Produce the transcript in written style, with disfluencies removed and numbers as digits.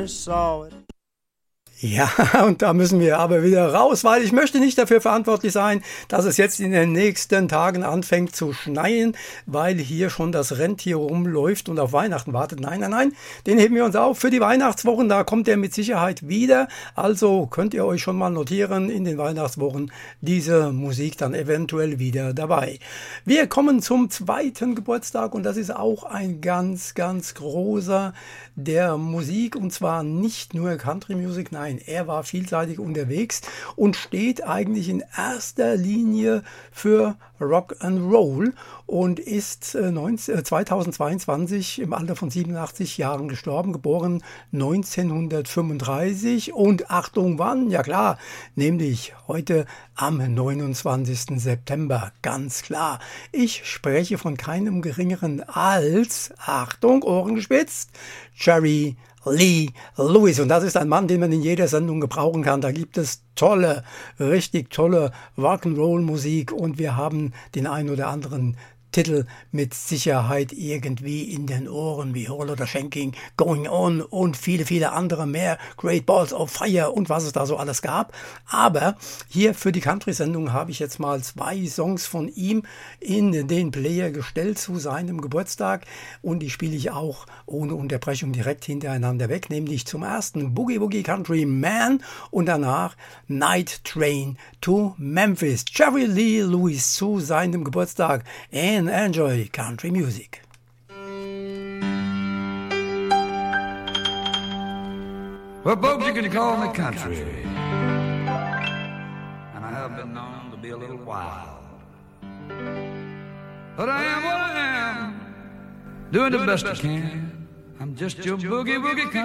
saw it. Ja, und da müssen wir aber wieder raus, weil ich möchte nicht dafür verantwortlich sein, dass es jetzt in den nächsten Tagen anfängt zu schneien, weil hier schon das Rentier rumläuft und auf Weihnachten wartet. Nein, nein, nein, den heben wir uns auf für die Weihnachtswochen, da kommt er mit Sicherheit wieder. Also könnt ihr euch schon mal notieren, in den Weihnachtswochen diese Musik dann eventuell wieder dabei. Wir kommen zum zweiten Geburtstag und das ist auch ein ganz, ganz großer der Musik und zwar nicht nur Country Music, nein, er war vielseitig unterwegs und steht eigentlich in erster Linie für Rock and Roll und ist 2022 im Alter von 87 Jahren gestorben, geboren 1935 und Achtung wann? Ja klar, nämlich heute am 29. September, ganz klar. Ich spreche von keinem geringeren als, Achtung, Ohren gespitzt, Jerry Lee Lewis. Und das ist ein Mann, den man in jeder Sendung gebrauchen kann. Da gibt es tolle, richtig tolle Rock'n'Roll-Musik und wir haben den einen oder anderen Titel mit Sicherheit irgendwie in den Ohren, wie Whole Lotta Shanking, Going On und viele, viele andere mehr, Great Balls of Fire und was es da so alles gab. Aber hier für die Country-Sendung habe ich jetzt mal 2 Songs von ihm in den Player gestellt zu seinem Geburtstag und die spiele ich auch ohne Unterbrechung direkt hintereinander weg, nämlich zum ersten Boogie Woogie Country Man und danach Night Train to Memphis. Jerry Lee Lewis zu seinem Geburtstag. And enjoy country music. Well, folks, you can call me country, and I have been known to be a little wild, but I am what I am, doing the best I can. I'm just your boogie woogie country.